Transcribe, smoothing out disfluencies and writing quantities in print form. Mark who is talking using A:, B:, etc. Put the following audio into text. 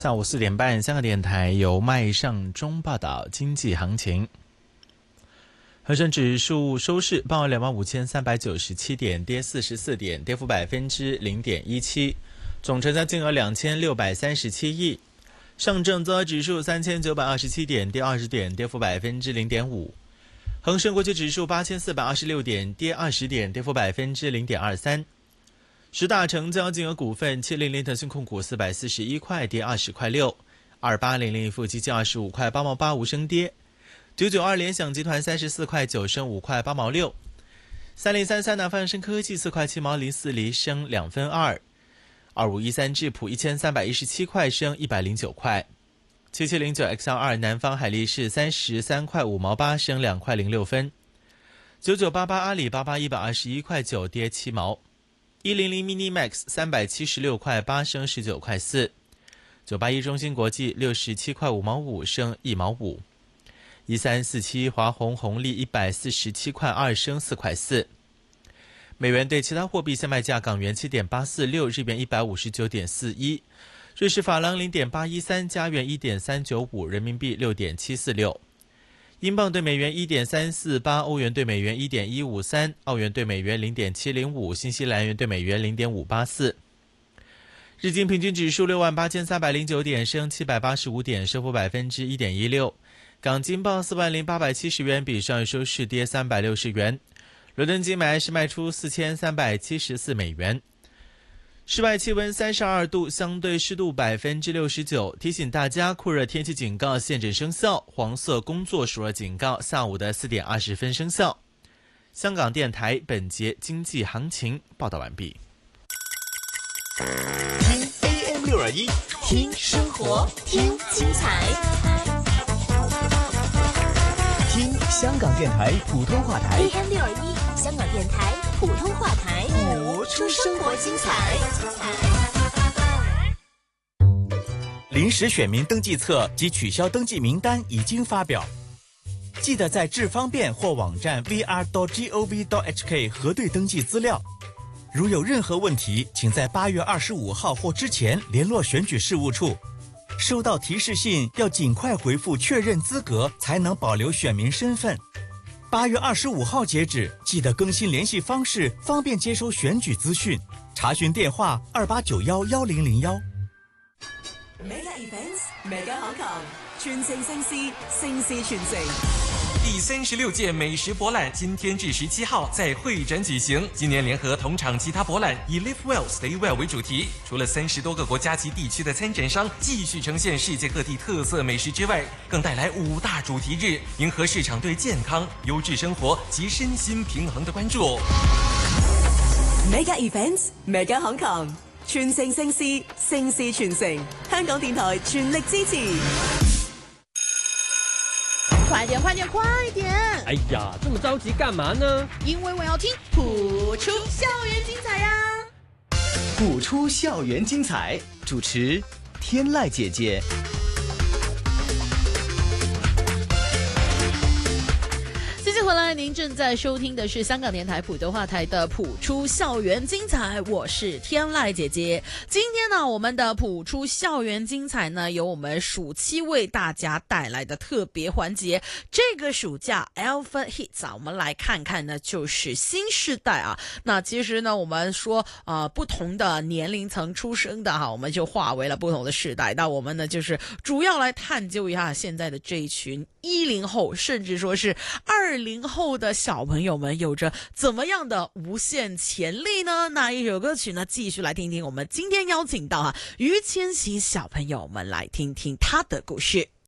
A: 下午4点半，香港电台由麦尚中报道经济行情。恒生指数收市报25,397点，跌44点，跌幅0.17%，总成交金额2637亿。上证综合指数3927点，跌20点，跌幅0.5%。恒生国际指数8426点，跌20点，跌幅0.23%。十大成交金额股份：700腾讯控股441块，跌20块6；2800富基金25块8毛8，无升跌；992联想集团34块9，升5块8毛6；3033南方生科技4块7毛04厘，升2分2；2513智普1317块，升109块；7709 XL2 南方海力士33块5毛8，升2块06分；9988阿里巴巴121块9，跌7毛；100 Minimax 376块8，升19块4；981中芯国际67块5毛5，升1毛5；1347华虹红利147块2，升4块4。美元对其他货币现卖价：港元7.846，日元159.41，瑞士法郎0.813，加元1.395，人民币6.746。英镑对美元1.348，欧元对美元1.153，澳元对美元0.705，新西兰元对美元0.584。日经平均指数68,309点，升785点，升幅1.16%。港金报40870元，比上日收市跌360元。伦敦金买是卖出4374美元。室外气温32度，相对湿度69%。提醒大家，酷热天气警告现正生效，黄色工作暑热警告下午的4点20分生效。香港电台本节经济行情报道完毕。
B: 听 AM621，听生活，听精彩，听香港电台普通话台
C: AM621，香港电台普通话台，
B: 播出生活精彩。
D: 临时选民登记册及取消登记名单已经发表，记得在智方便或网站 vr.gov.hk 核对登记资料。如有任何问题，请在8月25号或之前联络选举事务处。收到提示信要尽快回复确认资格，才能保留选民身份。8月25号截止，记得更新联系方式，方便接收选举资讯。查询电话28911001。
E: Mega Events Mega Hong Kong， 全城盛事，盛事全城。
F: 第36届美食博览今天至17号在会展举行。今年联合同场其他博览，以 Live Well Stay Well 为主题。除了30多个国家及地区的参展商继续呈现世界各地特色美食之外，更带来5大主题日，迎合市场对健康、优质生活及身心平衡的关注。
E: Mega Events Mega Hong Kong， 全城盛事，盛事全城。香港電台全力支持。
C: 快点快点快点！
G: 哎呀，这么着急干嘛呢？
C: 因为我要听谱出校园精彩呀！
B: 谱出校园精彩，主持天籁姐姐。
C: 继续回来，您正在收听的是香港电台普通话台的谱出校园精彩，我是天籁姐姐。今天呢，我们的谱出校园精彩呢，由我们暑期为大家带来的特别环节。这个暑假 Alpha Hits 啊，我们来看看呢，就是新世代啊。那其实呢，我们说不同的年龄层出生的哈，我们就划为了不同的世代。那我们呢，就是主要来探究一下现在的这一群10后，甚至说是20后的小朋友们有着怎么样的无限潜力呢？那一首歌曲呢，继续来听听我们今天邀请到于千玺小朋友们来听听他的故事。